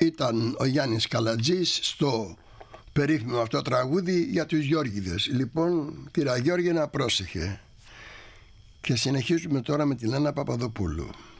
ήταν ο Γιάννης Καλατζής στο περίφημο αυτό τραγούδι για τους Γιώργηδες. Λοιπόν, κυρία Γιώργη, να πρόσεχε. Και συνεχίζουμε τώρα με τη Λένα Παπαδοπούλου.